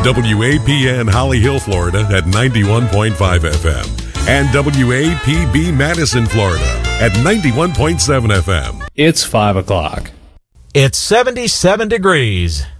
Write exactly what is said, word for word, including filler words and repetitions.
W A P N Holly Hill, Florida at ninety-one point five F M and W A P B Madison, Florida at ninety-one point seven F M. It's five o'clock. It's seventy-seven degrees.